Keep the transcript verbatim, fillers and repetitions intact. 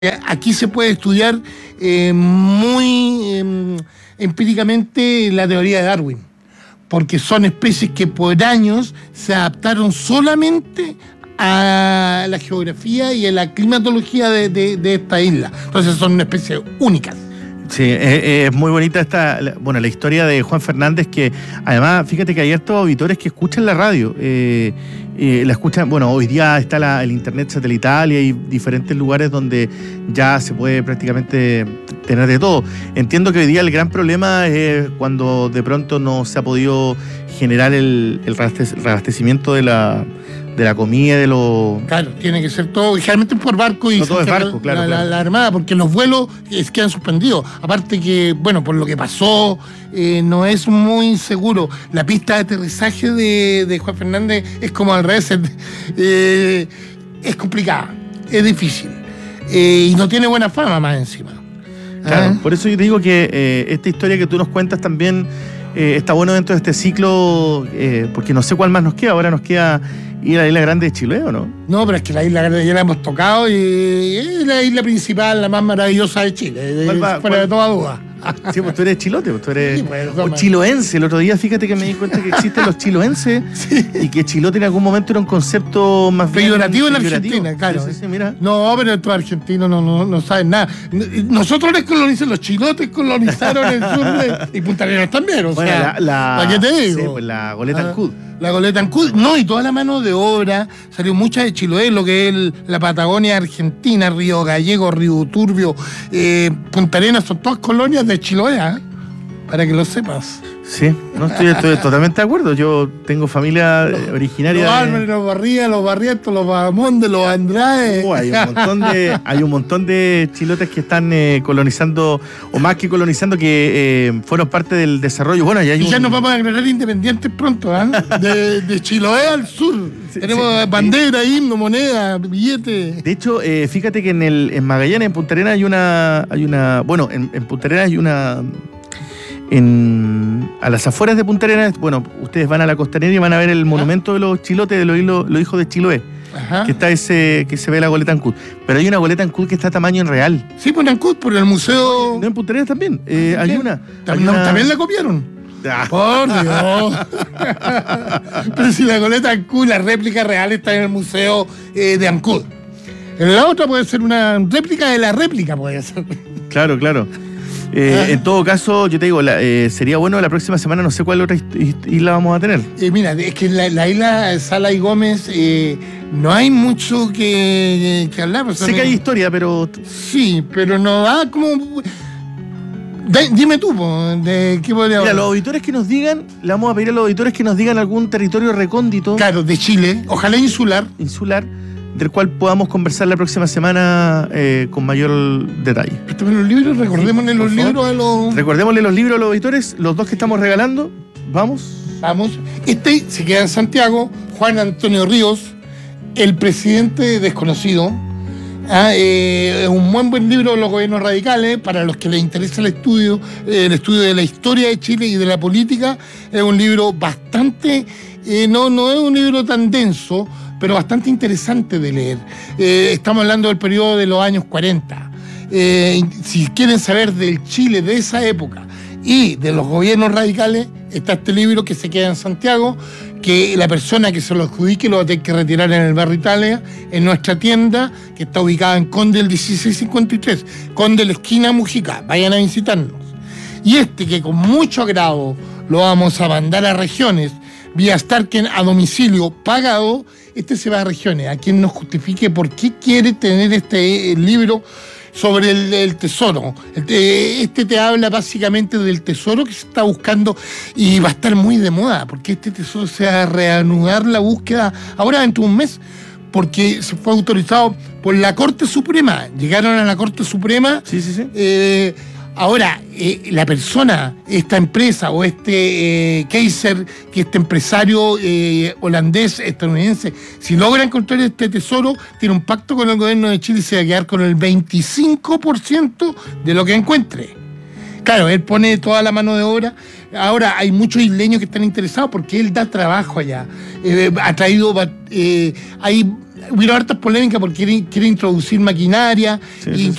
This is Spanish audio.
Aquí se puede estudiar eh, muy eh, empíricamente la teoría de Darwin, porque son especies que por años se adaptaron solamente a la geografía y a la climatología de, de, de esta isla. Entonces son especies únicas. Sí, es, es muy bonita esta, bueno, la historia de Juan Fernández, que además, fíjate que hay hartos auditores que escuchan la radio, eh, eh, la escuchan, bueno, hoy día está la, el internet satelital y hay diferentes lugares donde ya se puede prácticamente tener de todo. Entiendo que hoy día el gran problema es cuando de pronto no se ha podido generar el, el reabastecimiento de la... de la comida, de los... Claro, tiene que ser todo, generalmente por barco y no, todo es barco, la, claro, la, claro. La, la Armada, porque los vuelos eh, quedan suspendidos. Aparte que, bueno, por lo que pasó, eh, no es muy seguro. La pista de aterrizaje de, de Juan Fernández es como al revés, eh, es complicada, es difícil, eh, y no tiene buena fama más encima. Claro, ¿Ah? Por eso yo te digo que eh, esta historia que tú nos cuentas también eh, está bueno dentro de este ciclo, eh, porque no sé cuál más nos queda. Ahora nos queda ir a la Isla Grande de Chiloé, ¿o no? No, pero es que la Isla Grande ya la hemos tocado y es la isla principal, la más maravillosa de Chile, ¿Cuál va, fuera cuál? de toda duda. Sí, pues tú eres chilote, pues tú eres Sí, pues, o chiloense. El otro día, fíjate que me di cuenta que existen los chiloenses, sí, y que chilote en algún momento era un concepto más peyorativo en peyorativo. Argentina, claro. Sí, sí, sí, mira. No, pero estos argentinos no, no, no saben nada. Nosotros les colonizamos, los chilotes colonizaron el sur de, y Punta Arenas también, o bueno, sea, la, la, ¿para qué te digo? Sí, pues la goleta Ancud. La goleta Ancud, no, y toda la mano de obra, salió mucha de Chiloé, lo que es el, la Patagonia Argentina, Río Gallego, Río Turbio, eh, Punta Arenas, son todas colonias de Chiloé, ¿eh? Para que lo sepas. Sí, no estoy, estoy totalmente de acuerdo. Yo tengo familia los, originaria los de... Álvarez, los Barría, los Barrientos, los Bahamondes, los Andrade. Oh, hay un montón de hay un montón de chilotes que están eh, colonizando, o más que colonizando, que eh, fueron parte del desarrollo. Bueno, ya hay y ya un... nos vamos a declarar independientes pronto, ¿eh? de, de Chiloé al sur. Sí, tenemos sí, bandera, sí. himno, moneda, billete. De hecho, eh, fíjate que en el en Magallanes, en Punta Arenas, hay una, hay una, bueno, en, en Punta Arenas hay una... En, a las afueras de Punta Arenas, bueno, ustedes van a la costanera y van a ver el monumento de los chilotes, de los, los, los hijos de Chiloé. Ajá. Que está ese, que se ve la goleta Ancud. Pero hay una goleta Ancud que está a tamaño en real. Sí, por Ancud, por el museo. No, en Punta Arenas también. Eh, hay una. ¿También, hay una... ¿También la copiaron? Ah. Por Dios. Pero si la goleta Ancud, la réplica real está en el museo eh, de Ancud. En la otra puede ser una réplica de la réplica, puede ser. Claro, claro. Eh, ah. En todo caso, yo te digo, la, eh, sería bueno la próxima semana, no sé cuál otra isla vamos a tener. Eh, mira, es que la, la isla Sala y Gómez eh, no hay mucho que, que hablar. O sea, sé que hay historia, pero... Sí, pero no da como... De, dime tú, ¿de qué podría hablar? Mira, los auditores que nos digan, le vamos a pedir a los auditores que nos digan algún territorio recóndito. Claro, de Chile, ojalá insular. Insular. Del cual podamos conversar la próxima semana eh, con mayor detalle. Préstame los libros, recordémosle sí, los libros a los... Recordémosle los libros a los auditores, los dos que estamos regalando. Vamos. Vamos. Este se queda en Santiago, Juan Antonio Ríos, El presidente desconocido. Ah, eh, es un buen buen libro de los gobiernos radicales, para los que les interesa el estudio, eh, el estudio de la historia de Chile y de la política. Es un libro bastante, eh, no, no es un libro tan denso, pero bastante interesante de leer. Eh, estamos hablando del periodo de los años cuarenta. Eh, si quieren saber del Chile de esa época y de los gobiernos radicales, está este libro que se queda en Santiago, que la persona que se lo adjudique lo va a tener que retirar en el barrio Italia, en nuestra tienda, que está ubicada en Conde el dieciséis cincuenta y tres, Conde la esquina Mujica. Vayan a visitarnos. Y este, que con mucho agrado lo vamos a mandar a regiones, vía Starken a domicilio pagado, este se va a regiones, a quien nos justifique por qué quiere tener este libro sobre el, el tesoro. Este te habla básicamente del tesoro que se está buscando y va a estar muy de moda, porque este tesoro se va a reanudar la búsqueda ahora dentro de un mes, porque se fue autorizado por la Corte Suprema. Llegaron a la Corte Suprema. Sí, sí, sí. Eh, Ahora, eh, la persona, esta empresa o este eh, Kaiser, que este empresario eh, holandés, estadounidense, si logra encontrar este tesoro, tiene un pacto con el gobierno de Chile y se va a quedar con el veinticinco por ciento de lo que encuentre. Claro, él pone toda la mano de obra. Ahora hay muchos isleños que están interesados porque él da trabajo allá. eh, ha traído, eh, hay, hubo hartas polémicas porque quiere, quiere introducir maquinaria, Sí, y sí,